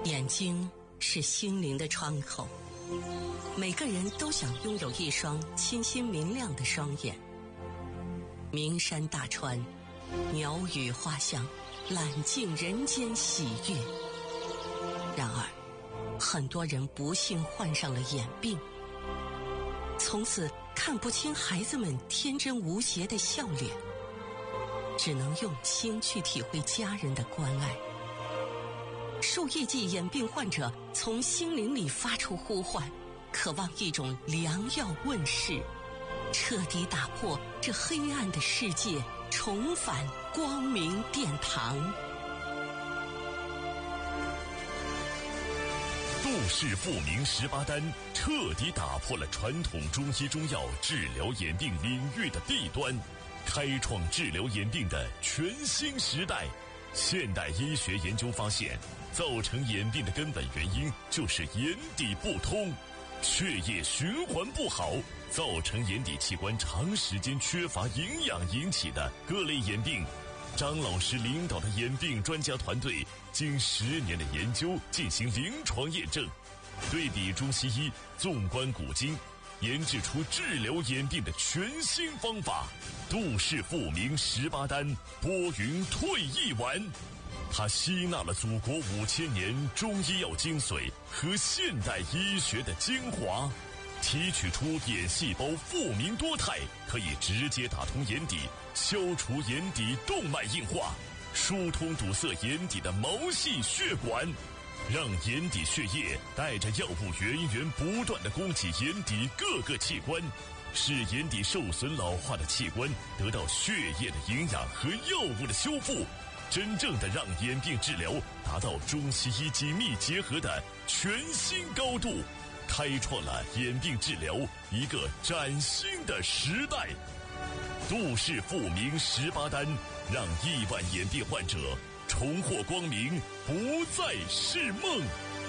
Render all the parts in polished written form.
眼睛是心灵的窗口，每个人都想拥有一双清新明亮的双眼。名山大川，鸟语花香，揽尽人间喜悦。然而，很多人不幸患上了眼病，从此看不清孩子们天真无邪的笑脸，只能用心去体会家人的关爱。数亿计眼病患者从心灵里发出呼唤，渴望一种良药问世，彻底打破这黑暗的世界，重返光明殿堂。 杜氏复明18丹彻底打破了传统中医中药治疗眼病领域的弊端，开创治疗眼病的全新时代。现代医学研究发现，造成眼病的根本原因就是眼底不通，血液循环不好，造成眼底器官长时间缺乏营养引起的各类眼病。张老师领导的眼病专家团队经10年的研究进行临床验证，对比中西医，纵观古今，研制出治疗眼病的全新方法——杜氏复明18丹拨云退翼丸。它吸纳了祖国5000年中医药精髓和现代医学的精华，提取出眼细胞复明多肽，可以直接打通眼底，消除眼底动脉硬化，疏通堵塞眼底的毛细血管，让眼底血液带着药物源源不断地供给眼底各个器官，使眼底受损老化的器官得到血液的营养和药物的修复，真正的让眼病治疗达到中西医紧密结合的全新高度，开创了眼病治疗一个崭新的时代。杜氏复明18丹，让亿万眼病患者重获光明，不再是梦。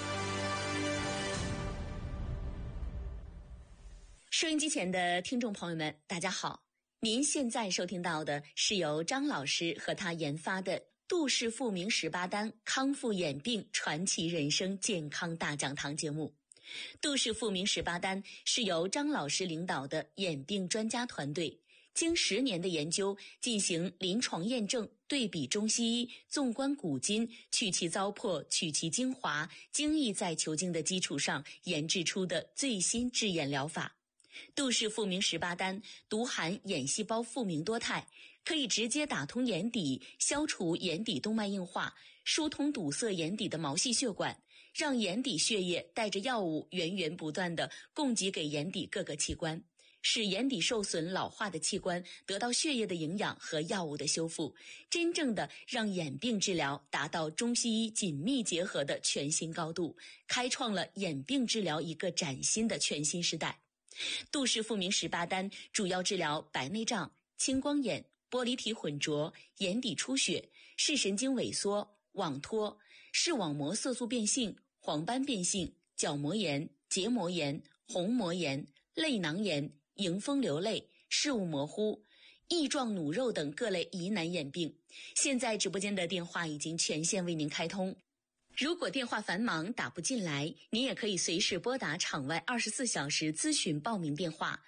收音机前的听众朋友们，大家好，您现在收听到的是由张老师和他研发的杜氏复明18丹康复眼病传奇人生健康大讲堂节目。杜氏复明18丹是由张老师领导的眼病专家团队经10年的研究进行临床验证，对比中西医，纵观古今，去其糟粕，取其精华，精益在求精的基础上研制出的最新治眼疗法。杜氏复明18丹独含眼细胞复明多肽，可以直接打通眼底，消除眼底动脉硬化，疏通堵塞眼底的毛细血管，让眼底血液带着药物源源不断地供给给眼底各个器官，使眼底受损老化的器官得到血液的营养和药物的修复，真正的让眼病治疗达到中西医紧密结合的全新高度，开创了眼病治疗一个崭新的全新时代。杜氏复明18丹主要治疗白内障、青光眼、玻璃体混浊、眼底出血、视神经萎缩、网脱、视网膜色素变性、黄斑变性、角膜炎、结膜炎、虹膜炎、泪囊炎、迎风流泪、视物模糊、翼状弩肉等各类疑难眼病。现在直播间的电话已经全线为您开通，如果电话繁忙打不进来，您也可以随时拨打场外24小时咨询报名电话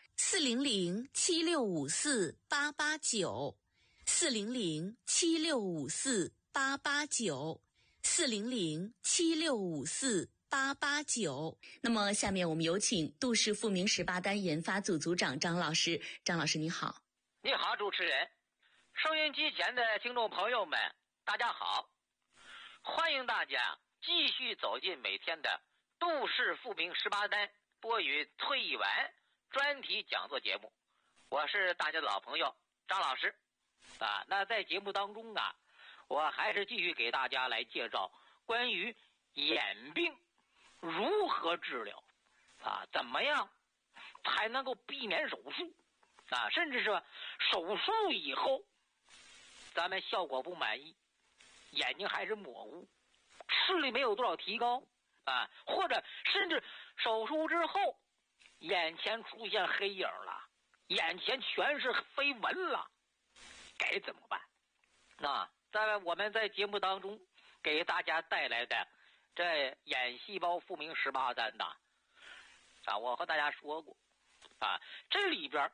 400-7654-889 400-7654-889 400-7654-889。那么下面我们有请杜氏复明18丹研发组组长张老师。张老师你好。 你好，主持人。收音机前的听众朋友们，大家好，欢迎大家继续走进每天的杜氏复明18丹拨云退翼丸专题讲座节目，我是大家的老朋友张老师啊。那在节目当中啊，我还是继续给大家来介绍关于眼病如何治疗啊，怎么样才能够避免手术啊，甚至是手术以后咱们效果不满意，眼睛还是模糊，视力没有多少提高啊，或者甚至手术之后眼前出现黑影了，眼前全是飞蚊了，该怎么办？那在我们在节目当中给大家带来的这眼细胞复明18丹呐，我和大家说过这里边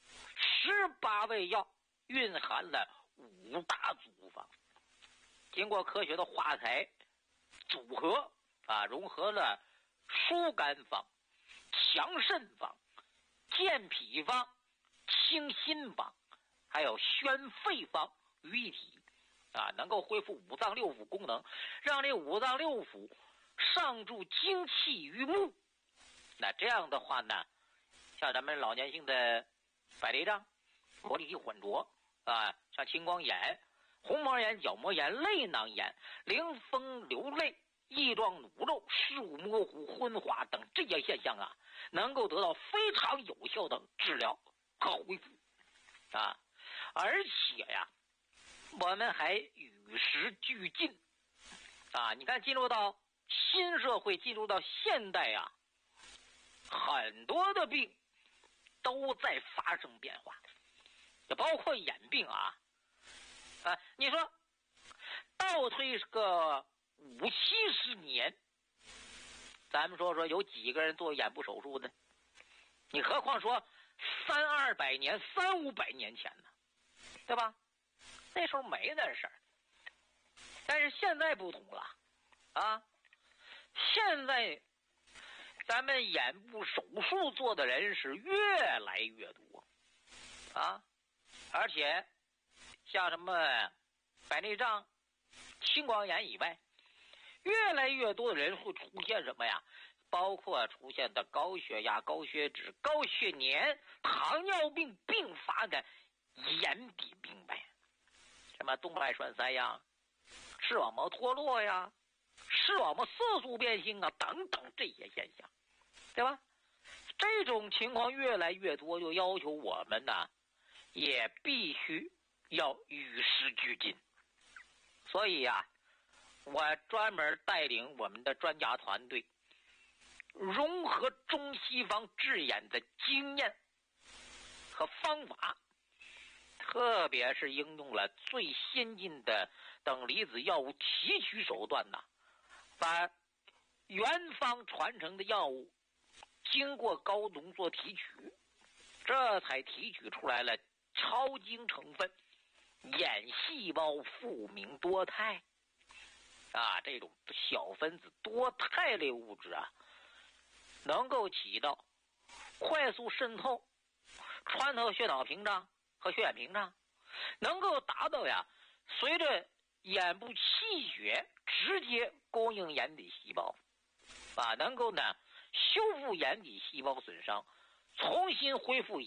18味药蕴含了5大组方，经过科学的化材组合融合了疏肝方、强肾方、健脾方、清心方，还有宣肺方于一体能够恢复五脏六腑功能，让这五脏六腑上注精气于目。那这样的话呢，像咱们老年性的白内障、活力浑浊像青光眼、红膜眼、角膜炎、泪囊炎、灵风流泪、异状努肉、视物模糊、昏花等这些现象能够得到非常有效的治疗和恢复而且我们还与时俱进你看进入到新社会，进入到现代很多的病都在发生变化，也包括眼病你说倒推个50-70年，咱们说有几个人做眼部手术的？你何况说300-200年、300-500年前呢，对吧？那时候没那事儿。但是现在不同了现在咱们眼部手术做的人是越来越多而且像什么白内障、青光眼以外，越来越多的人会出现什么呀？包括出现的高血压、高血脂、高血粘、糖尿病并发的眼底病变，什么动脉栓塞视网膜脱落视网膜色素变性等等这些现象，对吧？这种情况越来越多，就要求我们也必须要与时俱进。所以我专门带领我们的专家团队，融合中西方治眼的经验和方法，特别是应用了最先进的等离子药物提取手段把原方传承的药物经过高浓缩提取，这才提取出来了超精成分眼细胞复明多肽这种小分子多肽类物质能够起到快速渗透、穿透血脑屏障和血眼屏障，能够达到随着眼部气血直接供应眼底细胞能够修复眼底细胞损伤，重新恢复